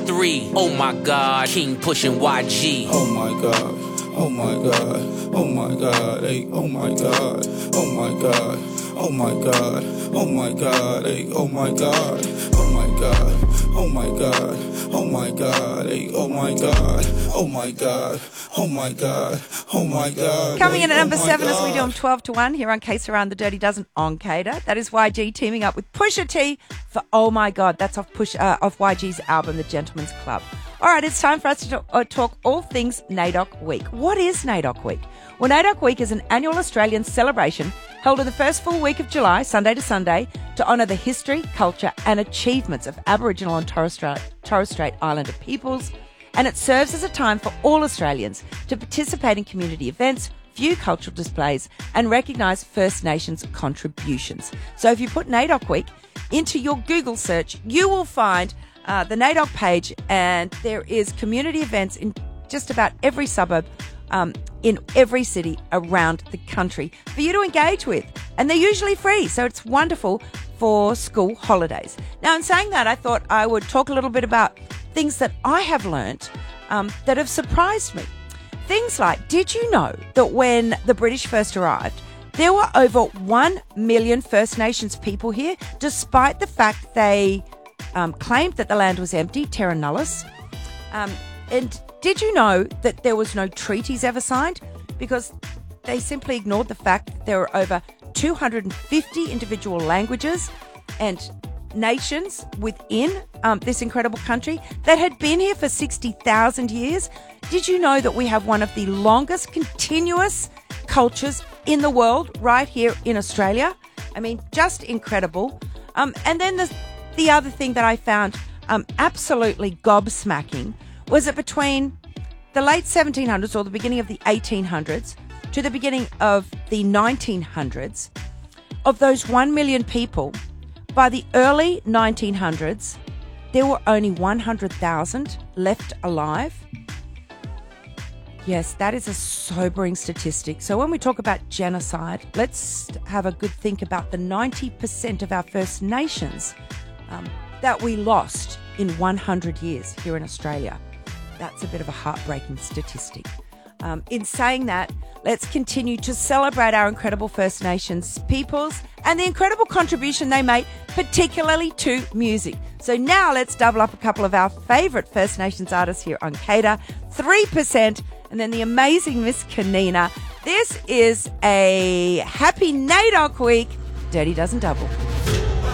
3. Oh my God, King pushing YG. Oh my God, oh my God, oh my God, hey, oh my God, oh my God, oh my God, oh my God, hey, oh my God, oh my God, oh my God, oh my God, hey, oh my God, oh my God, oh my God, oh my God. Coming in at number oh my 7 as we God. do them 12 to 1 here on Case Around the Dirty Dozen on Cater. That is YG teaming up with Pusha T for Oh My God. That's off YG's album, The Gentleman's Club. All right, it's time for us to talk all things NAIDOC Week. What is NAIDOC Week? Well, NAIDOC Week is an annual Australian celebration held in the first full week of July, Sunday to Sunday, to honour the history, culture and achievements of Aboriginal and Torres Strait Islander peoples. And it serves as a time for all Australians to participate in community events, view cultural displays and recognise First Nations contributions. So if you put NAIDOC Week into your Google search, you will find the NAIDOC page, and there is community events in just about every suburb in every city around the country for you to engage with. And they're usually free, so it's wonderful for school holidays. Now, in saying that, I thought I would talk a little bit about things that I have learnt that have surprised me. Things like, did you know that when the British first arrived, there were over 1 million First Nations people here, despite the fact they claimed that the land was empty, terra nullius? And did you know that there was no treaties ever signed? Because they simply ignored the fact that there were over 250 individual languages and nations within this incredible country that had been here for 60,000 years. Did you know that we have one of the longest continuous cultures in the world right here in Australia? I mean, just incredible. And then the other thing that I found absolutely gobsmacking was that between the late 1700s or the beginning of the 1800s to the beginning of the 1900s, of those 1 million people, by the early 1900s, there were only 100,000 left alive. Yes, that is a sobering statistic. So when we talk about genocide, let's have a good think about the 90% of our First Nations that we lost in 100 years here in Australia. That's a bit of a heartbreaking statistic. In saying that, let's continue to celebrate our incredible First Nations peoples and the incredible contribution they make, particularly to music. So now let's double up a couple of our favourite First Nations artists here on Cater. 3%, and then the amazing Miss Kanina. This is a happy NAIDOC Week. Dirty Dozen Double.